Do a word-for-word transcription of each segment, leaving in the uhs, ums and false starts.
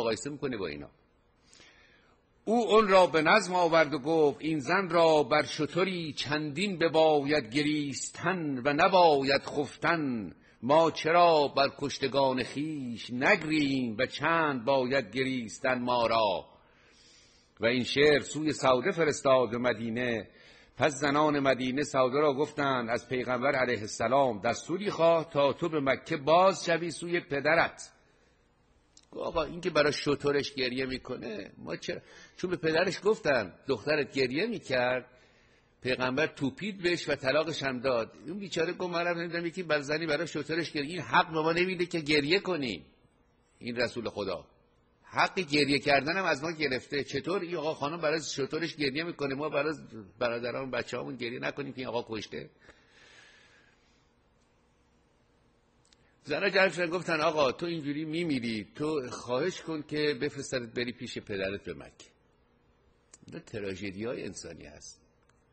مقایسه میکنه با اینا. او اون را به نظم آورد و گفت این زن را بر شتری چندین بباید گریستن و نباید خفتن. ما چرا بر کشتگان خیش نگریم و چند باید گریستن ما را. و این شعر سوی سوده فرستاد به مدینه. پس زنان مدینه سوده را گفتند از پیغمبر علیه السلام دستوری خواه تا تو به مکه باز شوی سوی پدرت. آقا این که برای شترش گریه میکنه ما چرا؟ چون به پدرش گفتن دخترت گریه میکرد، پیغمبر توپید بهش و طلاقش هم داد. اون بیچاره گفت من نمیدونم یکی بر زنی برای شترش گریه، این حق به ما نمیده که گریه کنیم. این رسول خدا حق گریه کردن هم از ما گرفته. چطور این آقا خانم برای شترش گریه میکنه ما برای برادران بچه‌هامون گریه نکنیم که این آقا کشته؟ زنها جلب شدن گفتن آقا تو اینجوری میمیری، تو خواهش کن که بفرستت بری پیش پدرت به مکه. این تراژدی های انسانی هست،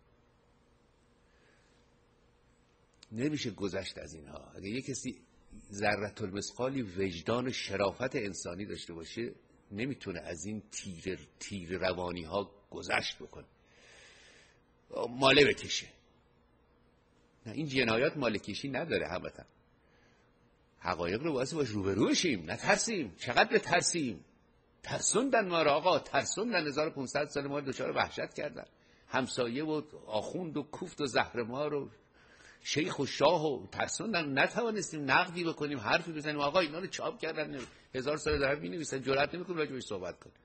نمیشه گذشت از اینها. اگه یک کسی ذره المثقالی وجدان و شرافت انسانی داشته باشه نمیتونه از این تیر تیر روانی ها گذشت بکنه، ماله بکشه. نه این جنایات ماله کشی نداره. همتا حقایق رو واسه باش روبرو بشیم، نترسیم. چقدر بترسیم؟ ترسوندن ما رو آقا، ترسوندن. هزار و پانصد سال ما رو دچار وحشت کردن. همسایه و آخوند و کوفت و زهرمار و شیخ و شاه و ترسوندن. نتوانستیم نقدی بکنیم، حرفی بزنیم. آقا اینا رو چاپ کردن، هزار سال دارن می‌نویسن، جرئت نمی‌کنیم راجع بهش صحبت کنیم.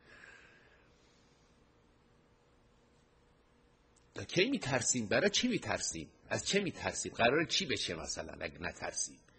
تا کی می‌ترسیم؟ برای چی می‌ترسیم؟ از چه می‌ترسیم؟ قراره چی بشه مثلا اگه نترسیم؟